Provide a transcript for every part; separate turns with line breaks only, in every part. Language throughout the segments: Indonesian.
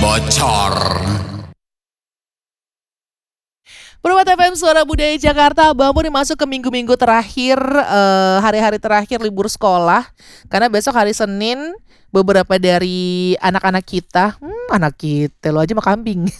bocor.
Perbuat FM Suara Budaya Jakarta, Bang Pur masuk ke minggu-minggu terakhir, hari-hari terakhir libur sekolah. Karena besok hari Senin, beberapa dari anak-anak kita, anak kita lo aja mah kambing.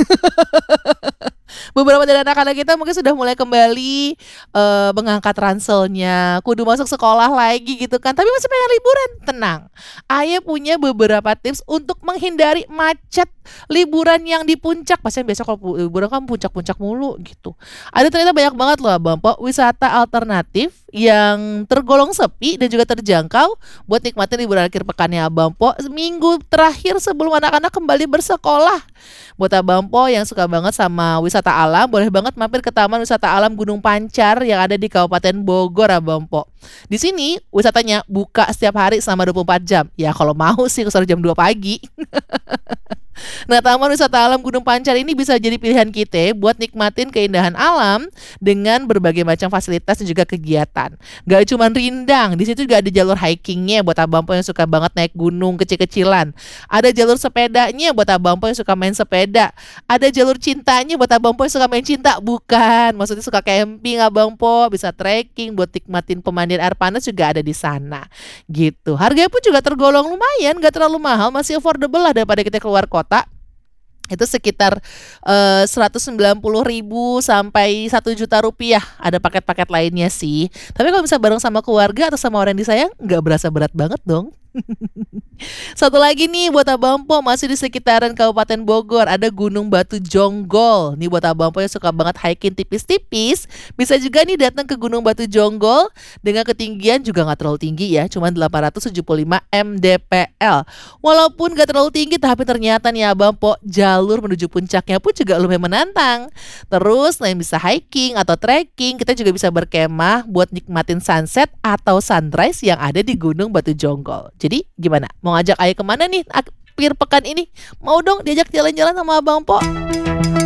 Beberapa dari anak-anak kita mungkin sudah mulai kembali mengangkat ranselnya, kudu masuk sekolah lagi gitu kan. Tapi masih pengen liburan, tenang. Ayah punya beberapa tips untuk menghindari macet liburan yang di puncak. Pastinya biasa kalau liburan kan puncak-puncak mulu gitu. Ada ternyata banyak banget loh Bang Po, wisata alternatif yang tergolong sepi dan juga terjangkau buat nikmatin liburan akhir pekannya Abang Po minggu terakhir sebelum anak-anak kembali bersekolah. Buat Abang Po yang suka banget sama wisata alam, boleh banget mampir ke Taman Wisata Alam Gunung Pancar yang ada di Kabupaten Bogor Abang Po. Di sini wisatanya buka setiap hari selama 24 jam. Ya kalau mau sih kesana jam 2 pagi. Nah, Taman Wisata Alam Gunung Pancar ini bisa jadi pilihan kita buat nikmatin keindahan alam dengan berbagai macam fasilitas dan juga kegiatan. Gak cuma rindang, di situ juga ada jalur hikingnya buat abang po yang suka banget naik gunung kecil-kecilan. Ada jalur sepedanya buat abang po yang suka main sepeda. Ada jalur cintanya buat abang po yang suka main cinta. Bukan, maksudnya suka camping abang po, bisa trekking buat nikmatin pemandian air panas juga ada di sana. Gitu. Harganya pun juga tergolong lumayan, gak terlalu mahal, masih affordable lah daripada kita keluar kota. Itu sekitar 190.000 sampai 1 juta rupiah. Ada paket-paket lainnya sih. Tapi kalau bisa bareng sama keluarga atau sama orang yang disayang, nggak berasa berat banget dong. Satu lagi nih buat Abang Po, masih di sekitaran Kabupaten Bogor, ada Gunung Batu Jonggol. Nih buat Abang Po yang suka banget hiking tipis-tipis, bisa juga nih datang ke Gunung Batu Jonggol dengan ketinggian juga nggak terlalu tinggi ya, cuma 875 mdpl. Walaupun nggak terlalu tinggi, tapi ternyata nih Abang Po, jalur menuju puncaknya pun juga lumayan menantang. Terus selain bisa hiking atau trekking, kita juga bisa berkemah buat nikmatin sunset atau sunrise yang ada di Gunung Batu Jonggol. Jadi gimana? Mau ngajak ayah kemana nih akhir pekan ini? Mau dong diajak jalan-jalan sama Abang Po?